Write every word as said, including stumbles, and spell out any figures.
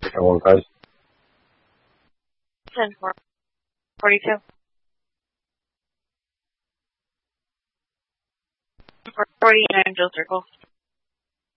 Second one, guys. ten four forty-two. forty-nine Joe Circle.